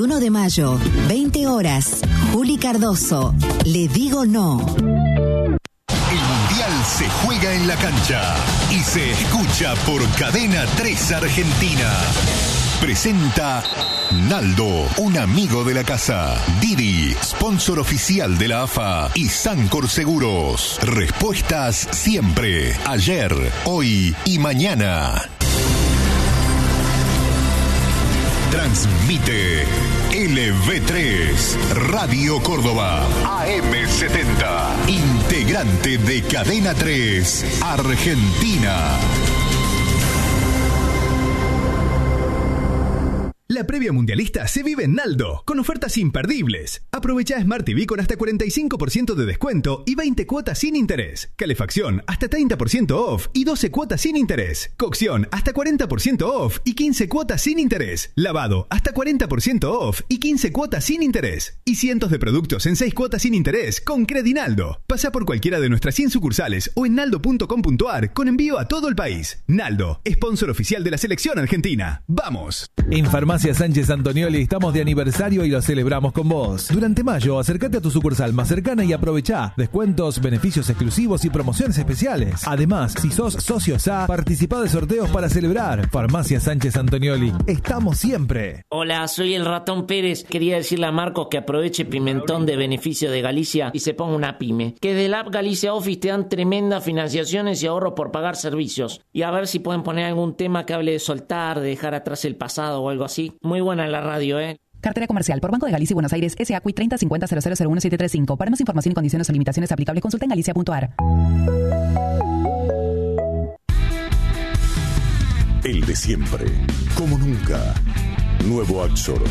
21 de mayo, 20 horas. Juli Cardoso, Le Digo No. El Mundial se juega en la cancha y se escucha por Cadena 3 Argentina. Presenta Naldo, un amigo de la casa. Didi, sponsor oficial de la AFA. Y Sancor Seguros. Respuestas siempre, ayer, hoy y mañana. Transmite LV3, Radio Córdoba, AM70, integrante de Cadena 3, Argentina. La previa mundialista se vive en Naldo, con ofertas imperdibles. Aprovecha Smart TV con hasta 45% de descuento y 20 cuotas sin interés. Calefacción hasta 30% off y 12 cuotas sin interés. Cocción hasta 40% off y 15 cuotas sin interés. Lavado hasta 40% off y 15 cuotas sin interés. Y cientos de productos en 6 cuotas sin interés con Credinaldo. Pasa por cualquiera de nuestras 100 sucursales o en naldo.com.ar con envío a todo el país. Naldo, sponsor oficial de la selección argentina. ¡Vamos! En Farmacia Sánchez Antonioli estamos de aniversario y lo celebramos con vos. Durante mayo, acércate a tu sucursal más cercana y aprovechá descuentos, beneficios exclusivos y promociones especiales. Además, si sos socio SA, participá de sorteos para celebrar. Farmacia Sánchez Antonioli, estamos siempre. Hola, soy el Ratón Pérez. Quería decirle a Marcos que aproveche Pimentón de beneficio de Galicia y se ponga una pyme. Que del app Galicia Office te dan tremendas financiaciones y ahorros por pagar servicios. Y a ver si pueden poner algún tema que hable de soltar, de dejar atrás el pasado o algo así. Muy buena la radio, ¿eh? Cartera comercial por Banco de Galicia y Buenos Aires, SACUI 3050001735. Para más información y condiciones o limitaciones aplicables, consulta en galicia.ar. El de siempre, como nunca. Nuevo Axor,